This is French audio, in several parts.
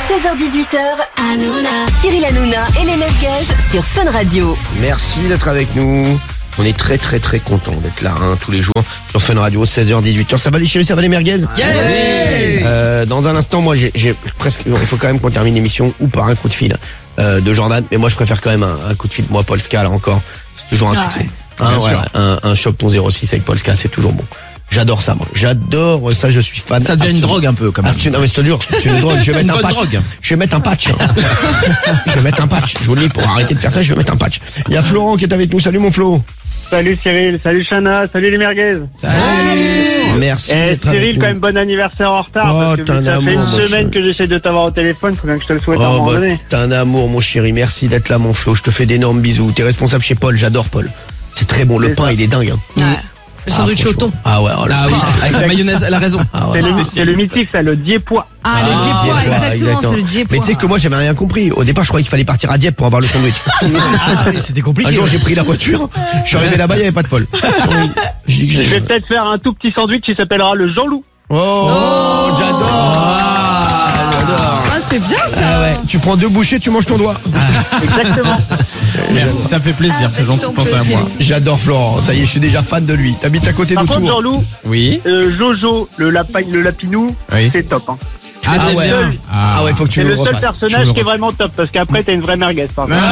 16h18h, Cyril Hanouna et les Merguez sur Fun Radio. Merci d'être avec nous. On est très très très content d'être là tous les jours sur Fun Radio, 16h18h. Ça va les chéris, ça va les merguez? Dans un instant, moi j'ai presque, il faut quand même qu'on termine l'émission ou par un coup de fil de Jordan. Mais moi je préfère quand même un coup de fil de moi, Polska, là encore. C'est toujours un succès. Un shop ton 06 avec Polska, c'est toujours bon. J'adore ça, moi. J'adore ça, je suis fan. Ça devient une drogue un peu, quand même. Non, mais c'est dur. C'est une drogue. Je vais mettre un patch. Drogue. Je vais mettre un patch. Je vais mettre un patch. Je vous le dis, pour arrêter de faire ça, je vais mettre un patch. Il y a Florent qui est avec nous. Salut, mon Flo. Salut Cyril, salut Chana, salut les merguez. Salut. Merci d'être avec Cyril, nous. quand même bon anniversaire en retard. Oh, parce que t'es un ça fait amour, une mon semaine chéri. que j'essaie de t'avoir au téléphone, faut bien que je te le souhaite à un moment donné. T'es un amour, mon chéri. Merci d'être là, mon Flo. Je te fais d'énormes bisous. T'es responsable chez Paul. J'adore Paul. C'est très bon. Le C'est pain, ça. il est dingue. Hein. Le sandwich au thon. Ah ouais, oh là, Ah oui, avec la mayonnaise, elle a raison. C'est le mythique, ça, le Diepois. Ah, le Diepois, exactement, c'est le Diepois. Mais tu sais que moi, j'avais rien compris. Au départ, je croyais qu'il fallait partir à Dieppe pour avoir le sandwich. C'était compliqué. Un jour, j'ai pris la voiture. Je suis arrivé là-bas, il n'y avait pas de Paul. J'ai dit que Je vais peut-être faire un tout petit sandwich qui s'appellera le Jean-Loup. Oh, j'adore. J'adore. Ah, c'est bien ça. Ah ouais, tu prends 2 bouchées, tu manges ton doigt. Exactement. Merci, ça me fait plaisir, c'est gentil de penser à moi. J'adore Florent, ça y est, je suis déjà fan de lui. T'habites à côté Par de contre, Tours. Jean-Loup, Oui. Jojo, le lapinou, Oui. c'est top. Hein. Ah t'aimes ouais. bien. Ah ouais, faut que tu C'est le le seul refasses. personnage qui est vraiment top, parce qu'après, t'as une vraie merguez. par contre.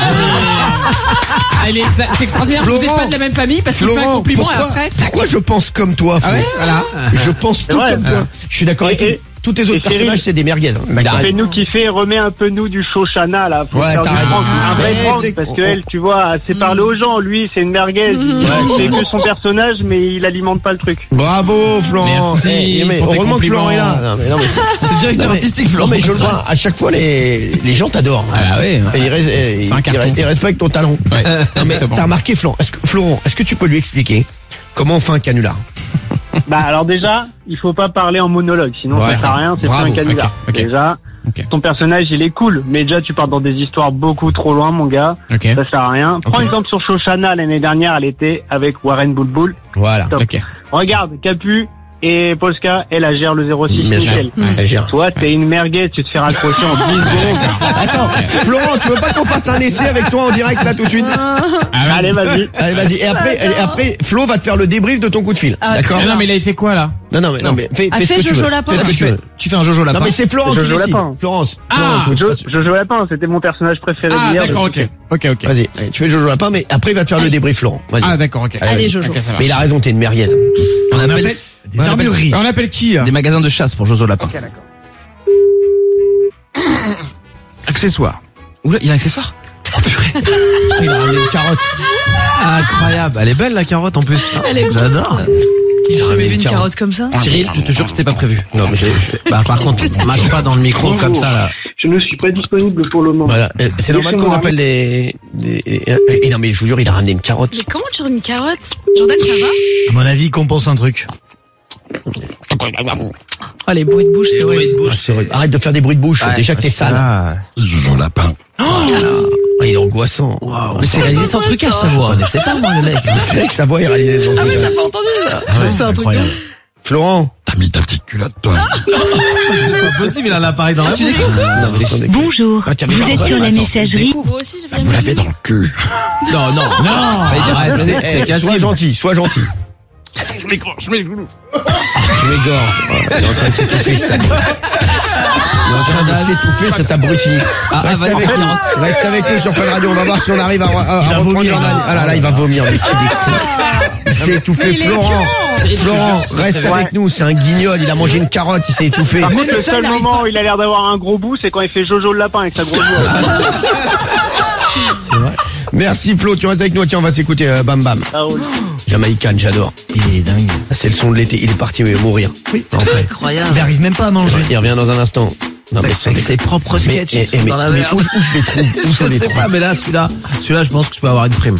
C'est extraordinaire, vous Florent. n'êtes pas de la même famille parce qu'il fait un Florent, compliment et pourquoi, après. pourquoi je pense comme toi, Flo? Ah ouais, voilà. Je pense tout Ouais. comme toi. Je suis d'accord avec Et- lui. Tous tes autres et Cyril, personnages, c'est des merguez. Hein. Il a raison. Fais-nous kiffer, remets un peu nous du show Chana là. Faut Ouais, faire t'as du raison. prank, un vrai Mais prank, c'est- parce que elle, tu vois, c'est parler aux gens. Lui, c'est une merguez. Il fait que son personnage, mais il alimente pas le truc. Bravo, Florent. Merci Mais pour tes heureusement que Florent est là. compliments. Non, mais C'est le directeur non, mais- artistique, Florent. Non, mais je le vois. À chaque fois, les gens t'adorent. Ah ouais. Et C'est un carton. ils respectent ton talent. Ouais. Non, mais Exactement. t'as remarqué, Florent, est-ce que tu peux lui expliquer comment on fait un canular? Bah alors déjà, il faut pas parler en monologue, sinon Ouais. ça sert à rien, c'est pas Bravo. un canular. Ok. Déjà, Ok. ton personnage il est cool, mais déjà tu pars dans des histoires beaucoup trop loin, mon gars. Ok. Ça sert à rien. Prends Ok. exemple sur Shoshana, l'année dernière, elle était avec Warren Boulboul. Voilà. Top. Ok. Regarde, Capu et Polska, elle gère le 06 Bien sûr. nickel. Elle gère. Toi, t'es une merguez, tu te fais raccrocher en 10 secondes. Attends, Florent, tu veux pas qu'on fasse un essai avec toi en direct là tout de suite? Allez, vas-y. Allez, vas-y. Et après, Flo va te faire le débrief de ton coup de fil. D'accord? Ah non, mais il avait fait quoi là? Non, mais fais Ah, ce fais que tu Jojo veux. Lapin. Fais ce que tu veux. Tu fais un Jojo Lapin. Non, mais c'est Florent qui Jojo décide. Lapin. Florence. Ah, Florent, tu veux que je fasse- Jojo Lapin, c'était mon personnage préféré Ah, d'hier. d'accord, ok. Ok. Vas-y, allez, tu fais Jojo Lapin, mais après il va te faire le débrief, Florent. Vas-y. Ah, d'accord, ok. Allez, Jojo. Ok, ça marche. Mais il a raison, t'es une merguez. On appelle des armureries. On appelle qui là? Des magasins de chasse pour Jojo Lapin. Accessoires. Oula, il y a un accessoire? Il a ramené une carotte. Incroyable. Elle est belle la carotte en plus. Elle est grosse. J'adore. Il a J'ai ramené vu une carotte comme ça. Cyril, je te jure que c'était pas prévu. Non, mais Bah par contre, mâche pas dans le micro comme ça là. Je ne suis pas disponible pour le moment. voilà. C'est normal qu'on appelle et non, mais je vous jure, il a ramené une carotte. Mais comment tu rends une carotte? Jordan, ça va? À mon avis, il compense un truc. Oh, les bruits de bouche, c'est horrible. Ah, c'est horrible. Arrête de faire des bruits de bouche. Déjà que t'es sale. Ah, Jojo Lapin. Ah, il est angoissant. mais c'est réalisé sans trucage sa voix. Je connaissais pas moi le mec. C'est vrai que sa voix est réalisée son Ah truc. oui, t'as pas entendu ça? Ah ouais, C'est un truc de incroyable. ouf. Florent. T'as mis ta petite culotte, toi. C'est pas possible, il a l'appareil dans la bouche. Non, mais sans déconner. Bonjour, Ah, tiens, vous mais êtes sur la attends. messagerie. Moi aussi, j'ai fait Vous l'avez dans le cul. Non. Arrête, Eh, sois gentil, sois gentil. Je m'égorge. Tu m'égorges. Il est en train de s'étouffer, cette année. Il est en train de s'étouffer, cet abruti. Reste avec nous sur Fun Radio. On va voir si on arrive à reprendre Jordan. Ah là, il va vomir, mais qui déconne. Il s'est étouffé. Florent, reste avec nous. C'est un guignol. Il a mangé une carotte. Il s'est étouffé. Par contre, le seul moment où il a l'air d'avoir un gros bout, c'est quand il fait Jojo le lapin avec sa grosse voix. Merci Flo, tu restes avec nous. Tiens, on va s'écouter Bam Bam. Ah oui. Jamaïcaine, j'adore. Il est dingue. Ah, c'est le son de l'été. Il est parti mourir. Oui. Incroyable. Il arrive même pas à manger. Il revient dans un instant. Non, mais Avec ses propres sketchs, ils sont dans la merde. où je les trouve? Où je les Je sais trouve pas, mais là, celui-là, je pense que tu peux avoir une prime.